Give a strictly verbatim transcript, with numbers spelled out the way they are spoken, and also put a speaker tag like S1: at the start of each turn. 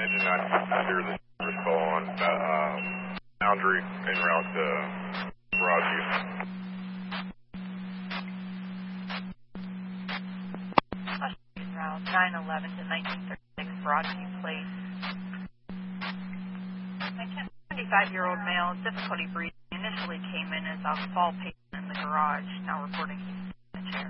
S1: engine ninety-six zero, the service call on uh, Boundary en route to Broadview.
S2: En route nine eleven to nineteen thirty-six Broadview Place. A seventy-five-year-old male, difficulty breathing, initially came in as a fall patient in the garage, now reporting